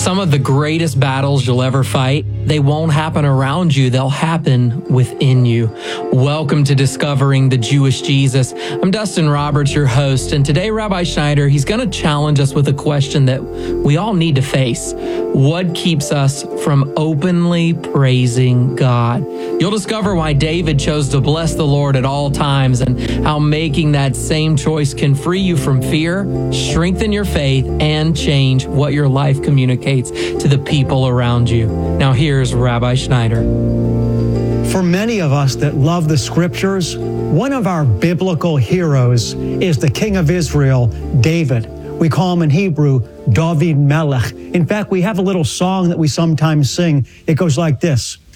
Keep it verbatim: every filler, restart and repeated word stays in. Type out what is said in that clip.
Some of the greatest battles you'll ever fight, they won't happen around you, they'll happen within you. Welcome to Discovering the Jewish Jesus. I'm Dustin Roberts, your host, and today Rabbi Schneider, he's going to challenge us with a question that we all need to face. What keeps us from openly praising God? You'll discover why David chose to bless the Lord at all times and how making that same choice can free you from fear, strengthen your faith, and change what your life communicates to the people around you. Now here's Rabbi Schneider. For many of us that love the scriptures, one of our biblical heroes is the king of Israel, David. We call him in Hebrew, David Melech. In fact, we have a little song that we sometimes sing. It goes like this.